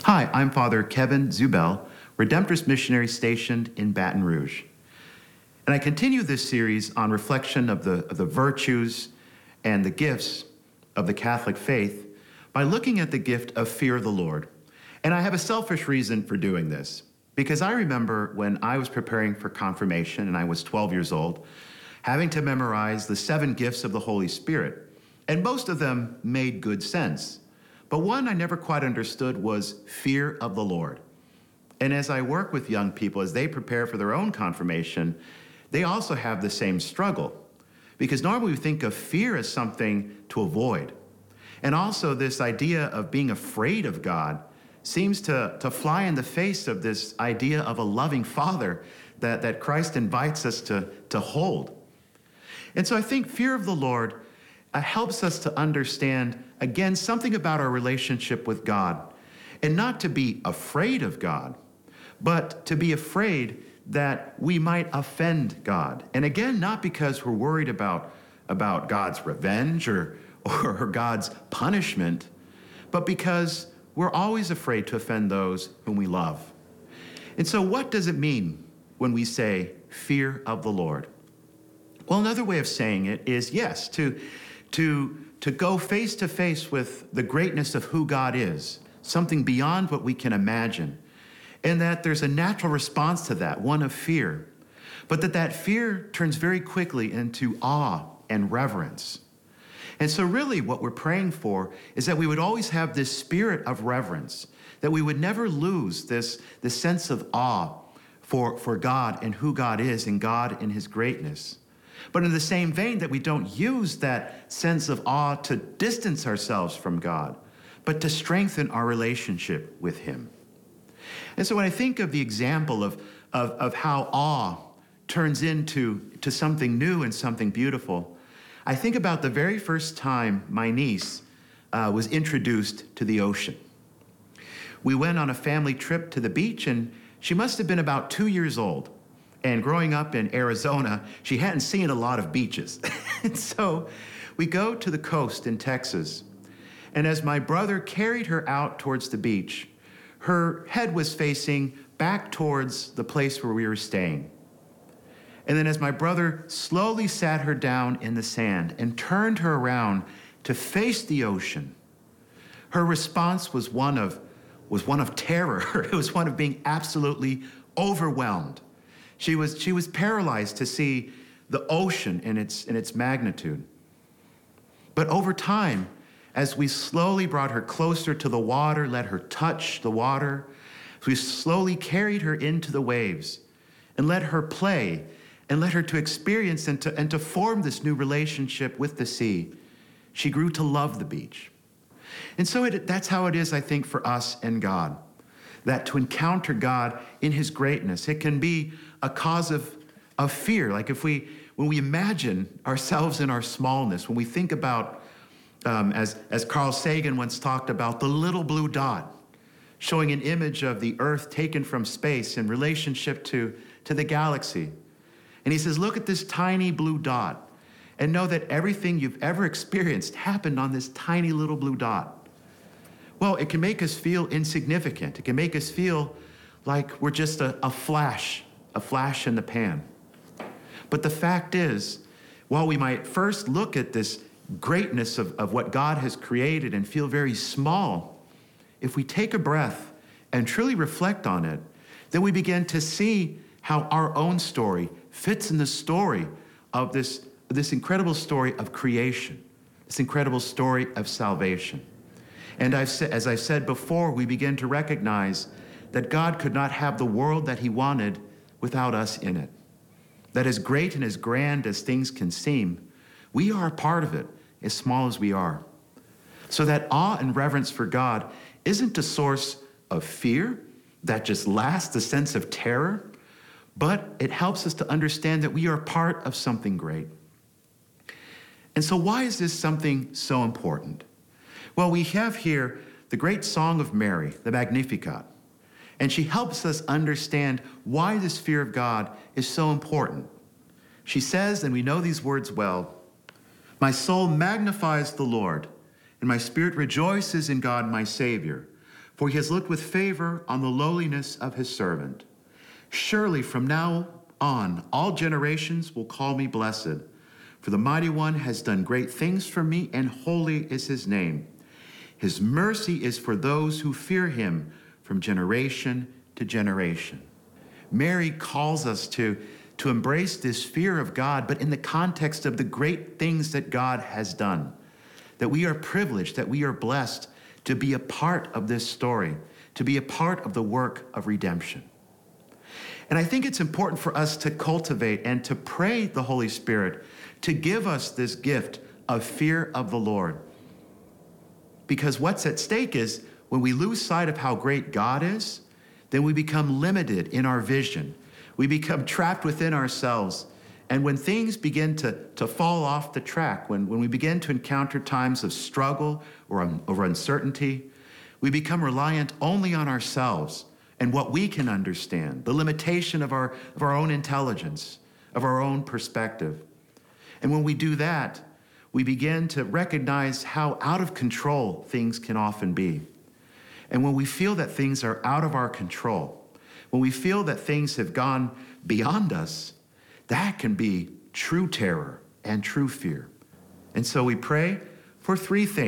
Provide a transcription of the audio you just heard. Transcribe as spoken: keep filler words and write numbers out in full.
Hi, I'm Father Kevin Zubel, Redemptorist missionary stationed in Baton Rouge. And I continue this series on reflection of the, of the virtues and the gifts of the Catholic faith by looking at the gift of fear of the Lord. And I have a selfish reason for doing this, because I remember when I was preparing for confirmation and I was twelve years old, having to memorize the seven gifts of the Holy Spirit. And most of them made good sense. But one I never quite understood was fear of the Lord. And as I work with young people, as they prepare for their own confirmation, they also have the same struggle. Because normally we think of fear as something to avoid. And also this idea of being afraid of God seems to, to fly in the face of this idea of a loving Father that, that Christ invites us to, to hold. And so I think fear of the Lord uh, helps us to understand, again, something about our relationship with God. And not to be afraid of God, but to be afraid that we might offend God. And again, not because we're worried about, about God's revenge or, or God's punishment, but because we're always afraid to offend those whom we love. And so what does it mean when we say fear of the Lord? Well, another way of saying it is, yes, to, to, to go face to face with the greatness of who God is, something beyond what we can imagine, and that there's a natural response to that, one of fear, but that that fear turns very quickly into awe and reverence. And so really what we're praying for is that we would always have this spirit of reverence, that we would never lose this, this sense of awe for, for God and who God is and God and his greatness. But in the same vein, that we don't use that sense of awe to distance ourselves from God, but to strengthen our relationship with him. And so when I think of the example of, of, of how awe turns into to something new and something beautiful, I think about the very first time my niece uh, was introduced to the ocean. We went on a family trip to the beach, and she must have been about two years old. And growing up in Arizona, she hadn't seen a lot of beaches. And so we go to the coast in Texas. And as my brother carried her out towards the beach, her head was facing back towards the place where we were staying. And then as my brother slowly sat her down in the sand and turned her around to face the ocean, her response was one of, was one of terror. It was one of being absolutely overwhelmed. She was, she was paralyzed to see the ocean in its, in its magnitude. But over time, as we slowly brought her closer to the water, let her touch the water, we slowly carried her into the waves and let her play and let her to experience and to, and to form this new relationship with the sea, she grew to love the beach. And so it, that's how it is, I think, for us and God, that to encounter God in his greatness, it can be a cause of, of fear. Like if we, when we imagine ourselves in our smallness, when we think about, um, as, as Carl Sagan once talked about, the little blue dot, showing an image of the earth taken from space in relationship to, to the galaxy. And he says, look at this tiny blue dot and know that everything you've ever experienced happened on this tiny little blue dot. Well, it can make us feel insignificant. It can make us feel like we're just a, a flash, a flash in the pan. But the fact is, while we might first look at this greatness of, of what God has created and feel very small, if we take a breath and truly reflect on it, then we begin to see how our own story fits in the story of this, this incredible story of creation, this incredible story of salvation. And I've said, as I've said before, we begin to recognize that God could not have the world that he wanted without us in it. That as great and as grand as things can seem, we are a part of it, as small as we are. So that awe and reverence for God isn't a source of fear that just lasts a sense of terror, but it helps us to understand that we are part of something great. And so why is this something so important? Well, we have here the great Song of Mary, the Magnificat, and she helps us understand why this fear of God is so important. She says, and we know these words well, "My soul magnifies the Lord, and my spirit rejoices in God my Savior, for he has looked with favor on the lowliness of his servant. Surely from now on, all generations will call me blessed, for the Mighty One has done great things for me, and holy is his name. His mercy is for those who fear him from generation to generation. Mary calls us to, to embrace this fear of God, but in the context of the great things that God has done, that we are privileged, that we are blessed to be a part of this story, to be a part of the work of redemption. And I think it's important for us to cultivate and to pray the Holy Spirit to give us this gift of fear of the Lord. Because what's at stake is when we lose sight of how great God is, then we become limited in our vision. We become trapped within ourselves. And when things begin to, to fall off the track, when, when we begin to encounter times of struggle or, um, or uncertainty, we become reliant only on ourselves and what we can understand, the limitation of our, of our own intelligence, of our own perspective. And when we do that, we begin to recognize how out of control things can often be. And when we feel that things are out of our control, when we feel that things have gone beyond us, that can be true terror and true fear. And so we pray for three things.